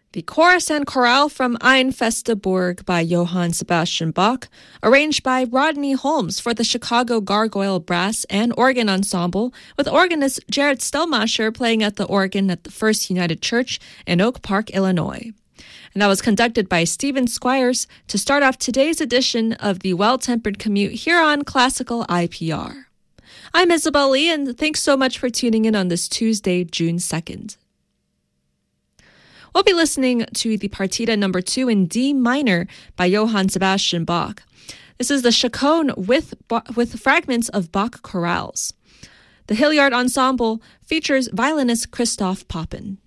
The chorus and chorale from Ein Feste Burg by Johann Sebastian Bach, arranged by Rodney Holmes for the Chicago Gargoyle Brass and Organ Ensemble, with organist Jared Stellmacher playing at the organ at the First United Church in Oak Park, Illinois. And that was conducted by Stephen Squires to start off today's edition of the Well-Tempered Commute here on Classical IPR. I'm Isabel Lee, and thanks so much for tuning in on this Tuesday, June 2nd. We'll be listening to the Partita No. 2 in D minor by Johann Sebastian Bach. This is the chaconne with fragments of Bach chorales. The Hilliard Ensemble features violinist Christoph Poppen.